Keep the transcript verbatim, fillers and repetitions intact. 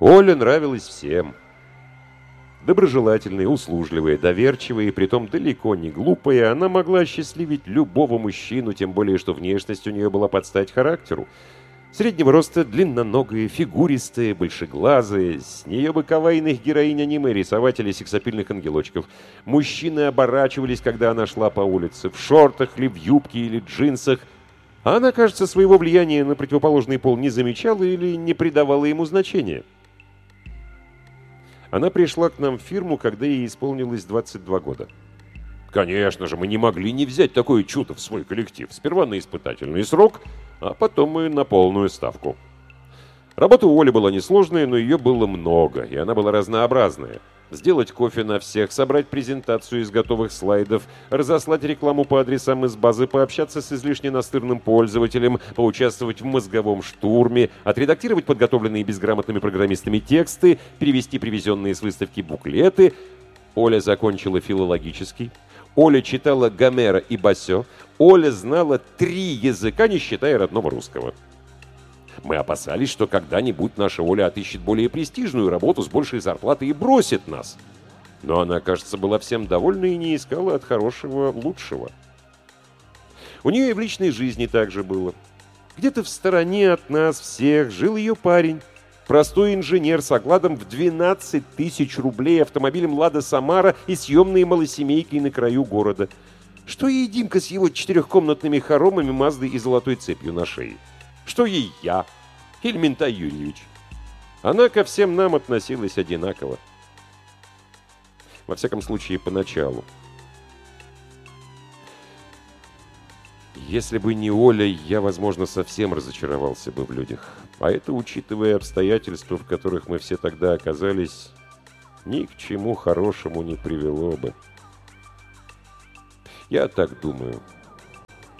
Оля нравилась всем. Доброжелательная, услужливая, доверчивая и притом далеко не глупая, она могла осчастливить любого мужчину, тем более, что внешность у нее была под стать характеру. Среднего роста, длинноногая, фигуристая, большеглазая, с нее бы кавайных героинь аниме рисовать или сексапильных ангелочков. Мужчины оборачивались, когда она шла по улице, в шортах ли, в юбке или джинсах, а она, кажется, своего влияния на противоположный пол не замечала или не придавала ему значения. Она пришла к нам в фирму, когда ей исполнилось двадцать два года. Конечно же, мы не могли не взять такое чудо в свой коллектив. Сперва на испытательный срок, а потом и на полную ставку. Работа у Оли была несложная, но ее было много, и она была разнообразная. Сделать кофе на всех, собрать презентацию из готовых слайдов, разослать рекламу по адресам из базы, пообщаться с излишне настырным пользователем, поучаствовать в мозговом штурме, отредактировать подготовленные безграмотными программистами тексты, перевести привезенные с выставки буклеты. Оля закончила филологический. Оля читала Гомера и Бассё. Оля знала три языка, не считая родного русского. Мы опасались, что когда-нибудь наша Оля отыщет более престижную работу с большей зарплатой и бросит нас. Но она, кажется, была всем довольна и не искала от хорошего лучшего. У нее и в личной жизни так же было. Где-то в стороне от нас всех жил ее парень. Простой инженер с окладом в двенадцать тысяч рублей, автомобилем «Лада Самара» и съемной малосемейкой на краю города. Что ей Димка с его четырехкомнатными хоромами, Маздой и золотой цепью на шее? Что ей я или Ментай Юрьевич? Она ко всем нам относилась одинаково. Во всяком случае, поначалу. Если бы не Оля, я, возможно, совсем разочаровался бы в людях. А это, учитывая обстоятельства, в которых мы все тогда оказались, ни к чему хорошему не привело бы. Я так думаю.